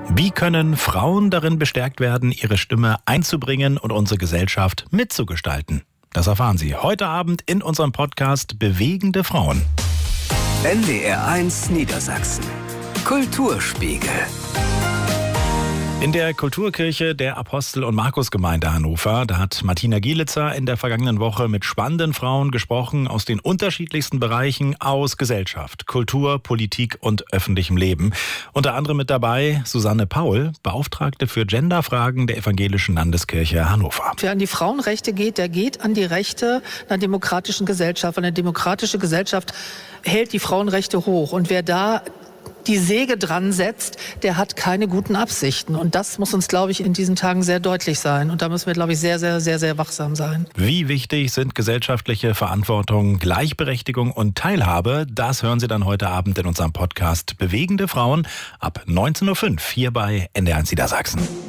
Wie können Frauen darin bestärkt werden, ihre Stimme einzubringen und unsere Gesellschaft mitzugestalten? Das erfahren Sie heute Abend in unserem Podcast Bewegende Frauen. NDR1 Niedersachsen. Kulturspiegel. In der Kulturkirche der Apostel- und Markusgemeinde Hannover, da hat Martina Gielitzer in der vergangenen Woche mit spannenden Frauen gesprochen aus den unterschiedlichsten Bereichen aus Gesellschaft, Kultur, Politik und öffentlichem Leben. Unter anderem mit dabei Susanne Paul, Beauftragte für Genderfragen der Evangelischen Landeskirche Hannover. Wer an die Frauenrechte geht, der geht an die Rechte einer demokratischen Gesellschaft. Eine demokratische Gesellschaft hält die Frauenrechte hoch. Und wer da die Säge dran setzt, der hat keine guten Absichten. Und das muss uns, glaube ich, in diesen Tagen sehr deutlich sein. Und da müssen wir, glaube ich, sehr, sehr, sehr, sehr wachsam sein. Wie wichtig sind gesellschaftliche Verantwortung, Gleichberechtigung und Teilhabe? Das hören Sie dann heute Abend in unserem Podcast Bewegende Frauen ab 19.05 Uhr hier bei NDR1 Niedersachsen.